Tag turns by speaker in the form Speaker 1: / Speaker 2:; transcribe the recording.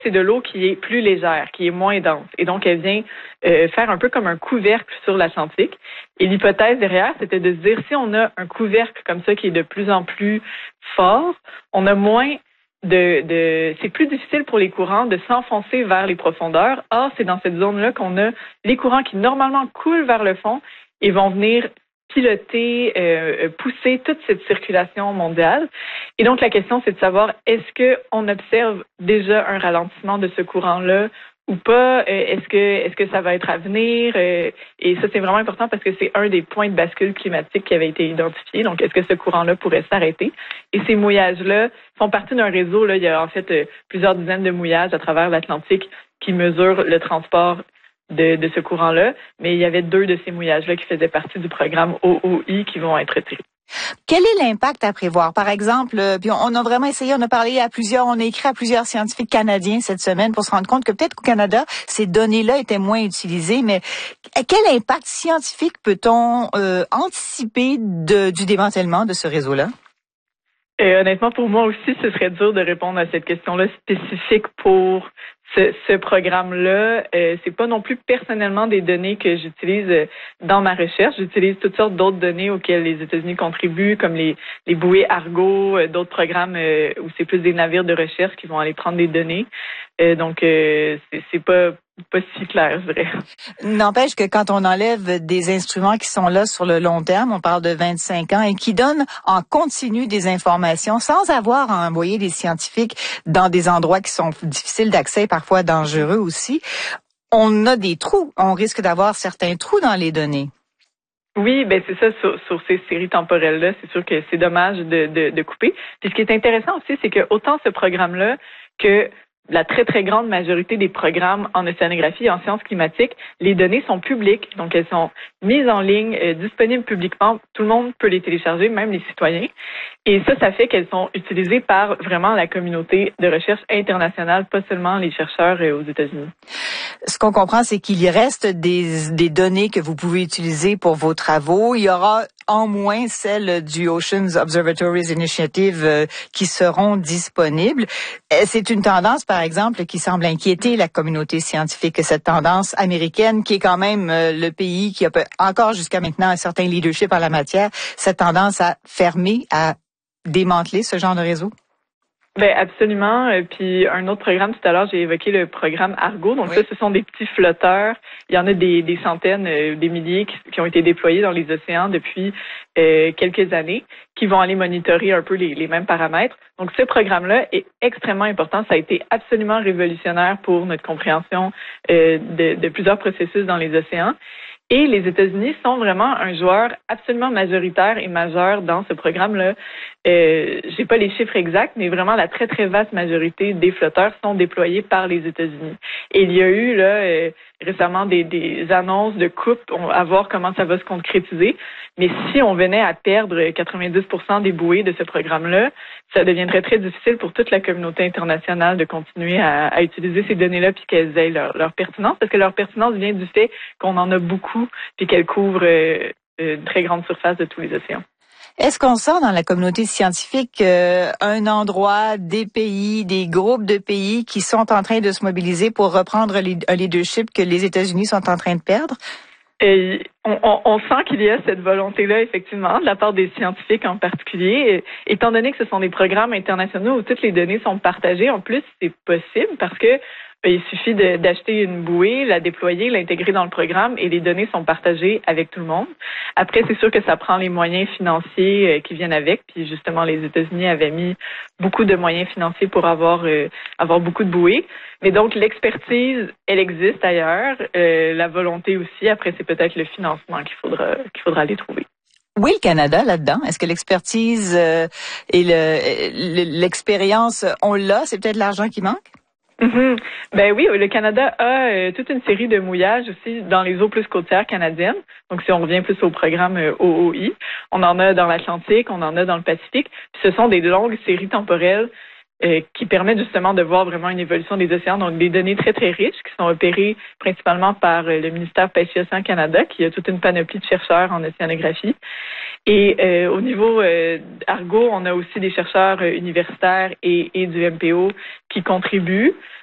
Speaker 1: c'est de l'eau qui est plus légère, qui est moins dense. Et donc, elle vient faire un peu comme un couvercle sur l'Atlantique. Et l'hypothèse derrière, c'était de se dire, si on a un couvercle comme ça qui est de plus en plus fort, on a moins c'est plus difficile pour les courants de s'enfoncer vers les profondeurs. Or, c'est dans cette zone-là qu'on a les courants qui normalement coulent vers le fond et vont venir piloter, pousser toute cette circulation mondiale. Et donc, la question, c'est de savoir, est-ce qu'on observe déjà un ralentissement de ce courant-là ou pas? Est-ce que ça va être à venir? Et ça, c'est vraiment important parce que c'est un des points de bascule climatique qui avait été identifié. Donc, est-ce que ce courant-là pourrait s'arrêter? Et ces mouillages-là font partie d'un réseau. Là, il y a en fait plusieurs dizaines de mouillages à travers l'Atlantique qui mesurent le transport de ce courant-là. Mais il y avait 2 de ces mouillages-là qui faisaient partie du programme OOI qui vont être retirés.
Speaker 2: Quel est l'impact à prévoir? Par exemple, puis on a vraiment essayé, on a écrit à plusieurs scientifiques canadiens cette semaine pour se rendre compte que peut-être qu'au Canada, ces données-là étaient moins utilisées, mais quel impact scientifique peut-on anticiper du démantèlement de ce réseau-là?
Speaker 1: Honnêtement, pour moi aussi, ce serait dur de répondre à cette question-là spécifique pour ce programme-là. C'est pas non plus personnellement des données que j'utilise dans ma recherche. J'utilise toutes sortes d'autres données auxquelles les États-Unis contribuent, comme les bouées Argo, d'autres programmes où c'est plus des navires de recherche qui vont aller prendre des données. Donc, c'est pas si clair, je dirais.
Speaker 2: N'empêche que quand on enlève des instruments qui sont là sur le long terme, on parle de 25 ans, et qui donnent en continu des informations sans avoir à envoyer des scientifiques dans des endroits qui sont difficiles d'accès, parfois dangereux aussi, on a des trous. On risque d'avoir certains trous dans les données.
Speaker 1: Oui, ben c'est ça, sur ces séries temporelles-là, c'est sûr que c'est dommage de couper. Puis ce qui est intéressant aussi, c'est que autant ce programme-là que la très, très grande majorité des programmes en océanographie et en sciences climatiques, les données sont publiques. Donc, elles sont mises en ligne, disponibles publiquement. Tout le monde peut les télécharger, même les citoyens. Et ça fait qu'elles sont utilisées par vraiment la communauté de recherche internationale, pas seulement les chercheurs aux États-Unis.
Speaker 2: Ce qu'on comprend, c'est qu'il y reste des données que vous pouvez utiliser pour vos travaux. Il y aura en moins celles du Oceans Observatories Initiative qui seront disponibles. C'est une tendance, par exemple, qui semble inquiéter la communauté scientifique, cette tendance américaine qui est quand même le pays qui a encore jusqu'à maintenant un certain leadership en la matière, cette tendance à fermer, à démanteler ce genre de réseau?
Speaker 1: Ben absolument. Puis un autre programme, tout à l'heure, j'ai évoqué le programme Argo. Donc ça, ce sont des petits flotteurs. Il y en a des centaines, des milliers qui ont été déployés dans les océans depuis quelques années, qui vont aller monitorer un peu les mêmes paramètres. Donc ce programme-là est extrêmement important. Ça a été absolument révolutionnaire pour notre compréhension de plusieurs processus dans les océans. Et les États-Unis sont vraiment un joueur absolument majoritaire et majeur dans ce programme-là. J'ai pas les chiffres exacts, mais vraiment la très, très vaste majorité des flotteurs sont déployés par les États-Unis. Et il y a eu là récemment des annonces de coupe à voir comment ça va se concrétiser. Mais si on venait à perdre 90% des bouées de ce programme-là, ça deviendrait très difficile pour toute la communauté internationale de continuer à utiliser ces données-là puis qu'elles aient leur pertinence, parce que leur pertinence vient du fait qu'on en a beaucoup puis qu'elles couvrent une très grande surface de tous les océans.
Speaker 2: Est-ce qu'on sent dans la communauté scientifique un endroit, des pays, des groupes de pays qui sont en train de se mobiliser pour reprendre un leadership que les États-Unis sont en train de perdre?
Speaker 1: Et on sent qu'il y a cette volonté-là, effectivement, de la part des scientifiques en particulier. Étant donné que ce sont des programmes internationaux où toutes les données sont partagées, en plus, c'est possible parce que il suffit d'acheter une bouée, la déployer, l'intégrer dans le programme et les données sont partagées avec tout le monde. Après, c'est sûr que ça prend les moyens financiers qui viennent avec. Puis justement, les États-Unis avaient mis beaucoup de moyens financiers pour avoir beaucoup de bouées. Mais donc, l'expertise, elle existe ailleurs. La volonté aussi. Après, c'est peut-être le financement qu'il faudra aller trouver.
Speaker 2: Oui, le Canada là-dedans. Est-ce que l'expertise et l'expérience, on l'a? C'est peut-être l'argent qui manque?
Speaker 1: Mm-hmm. Ben oui, le Canada a toute une série de mouillages aussi dans les eaux plus côtières canadiennes. Donc, si on revient plus au programme OOI, on en a dans l'Atlantique, on en a dans le Pacifique. Puis ce sont des longues séries temporelles qui permettent justement de voir vraiment une évolution des océans. Donc, des données très, très riches qui sont opérées principalement par le ministère Pêche et Océan Canada, qui a toute une panoplie de chercheurs en océanographie. Et au niveau Argo, on a aussi des chercheurs universitaires et du MPO qui contribuent.